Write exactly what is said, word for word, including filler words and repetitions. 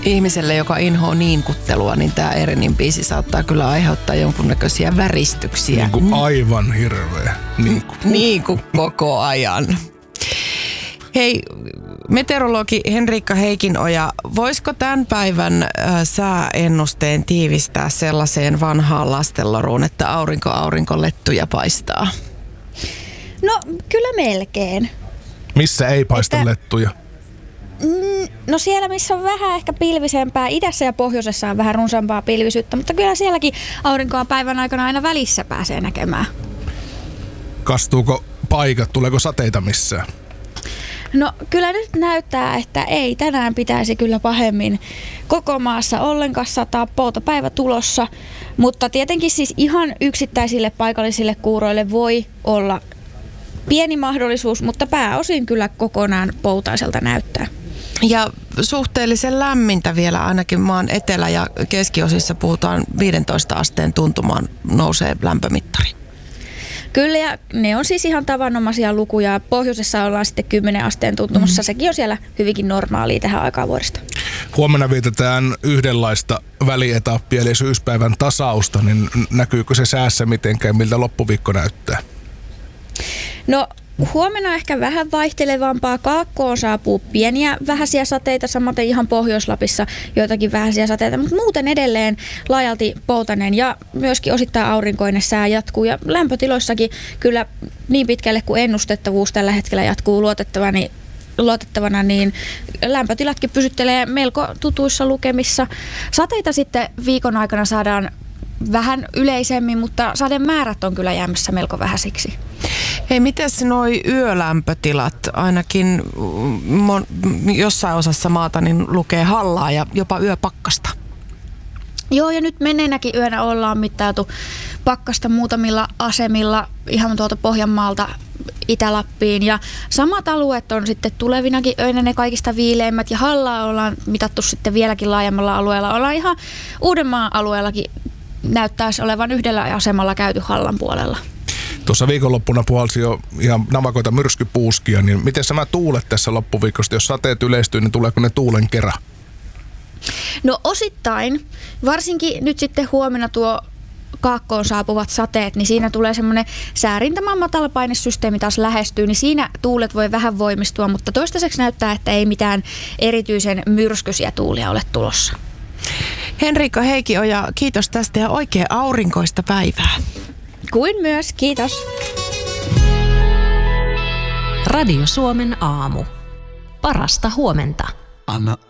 Ihmiselle, joka inhoaa niinkuttelua, niin tämä Erinin biisi saattaa kyllä aiheuttaa jonkunnäköisiä väristyksiä. Niin kuin aivan hirveä. Niin kuin, niin kuin koko ajan. Hei, meteorologi Henriikka Heikinoja, voisiko tämän päivän äh, sääennusteen tiivistää sellaiseen vanhaan lastenloruun, että aurinko aurinko lettuja paistaa? No kyllä melkein. Missä ei paista että, lettuja? Mm, no siellä, missä on vähän ehkä pilvisempää. Idässä ja pohjoisessa on vähän runsampaa pilvisyyttä, mutta kyllä sielläkin aurinkoa päivän aikana aina välissä pääsee näkemään. Kastuuko paikat? Tuleeko sateita missään? No kyllä nyt näyttää, että ei tänään pitäisi kyllä pahemmin koko maassa ollenkaan sataa, poutapäivä tulossa, mutta tietenkin siis ihan yksittäisille paikallisille kuuroille voi olla pieni mahdollisuus, mutta pääosin kyllä kokonaan poutaiselta näyttää. Ja suhteellisen lämmintä vielä ainakin maan etelä- ja keskiosissa puhutaan viidentoista asteen tuntumaan nousee lämpömittari. Kyllä, ja ne on siis ihan tavanomaisia lukuja. Pohjoisessa ollaan sitten kymmenen asteen tuntumassa. Mm. Sekin on siellä hyvinkin normaalia tähän aikaan vuodesta. Huomenna vietetään yhdenlaista välietappia, eli syyspäivän tasausta. Niin näkyykö se säässä mitenkään, miltä loppuviikko näyttää? No huomenna ehkä vähän vaihtelevampaa. Kaakkoon saapuu pieniä vähäisiä sateita, samaten ihan Pohjois-Lapissa joitakin vähäisiä sateita, mutta muuten edelleen laajalti poutainen ja myöskin osittain aurinkoinen sää jatkuu. Ja lämpötiloissakin kyllä niin pitkälle kuin ennustettavuus tällä hetkellä jatkuu luotettavana, niin luotettavana, niin lämpötilatkin pysyttelee melko tutuissa lukemissa. Sateita sitten viikon aikana saadaan vähän yleisemmin, mutta sademäärät on kyllä jäämässä melko vähäisiksi. Hei, mites noi yölämpötilat? Ainakin mon, jossain osassa maata niin lukee hallaa ja jopa yöpakkasta. Joo, ja nyt menneenäkin yönä ollaan mittailtu pakkasta muutamilla asemilla ihan tuolta Pohjanmaalta Itä-Lappiin. Ja samat alueet on sitten tulevinakin öinä ne kaikista viileimmät, ja hallaa ollaan mitattu sitten vieläkin laajemmalla alueella. Ollaan ihan Uudenmaan alueellakin näyttäisi olevan yhdellä asemalla käyty hallan puolella. Tuossa viikonloppuna puhalsi jo ihan navakoita myrskypuuskia, niin miten nämä tuulet tässä loppuviikosta, jos sateet yleistyy, niin tuleeko ne tuulen kerran? No osittain, varsinkin nyt sitten huomenna tuo kaakkoon saapuvat sateet, niin siinä tulee semmoinen säärintämän matalapainesysteemi taas lähestyy, niin siinä tuulet voi vähän voimistua, mutta toistaiseksi näyttää, että ei mitään erityisen myrskyisiä tuulia ole tulossa. Henriikka Heikinoja, kiitos tästä ja oikein aurinkoista päivää. Kuin myös, kiitos. Radio Suomen aamu. Parasta huomenta. Anna